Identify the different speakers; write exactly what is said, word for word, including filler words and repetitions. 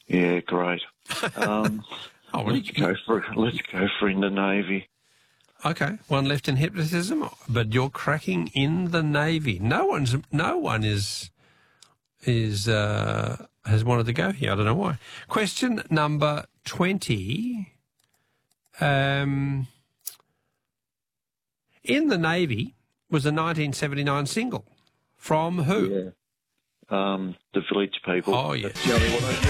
Speaker 1: Yeah, great. Um,
Speaker 2: Oh, well,
Speaker 1: let's
Speaker 2: you-
Speaker 1: go for let's go for in the Navy.
Speaker 2: Okay, one left in hypnotism, but you're cracking in the Navy. No one's, no one is, is uh, has wanted to go here. I don't know why. Question number twenty. Um, in the Navy was a nineteen seventy-nine single from who?
Speaker 1: Yeah. Um, the Village People.
Speaker 2: Oh, yes.
Speaker 1: That's the only one I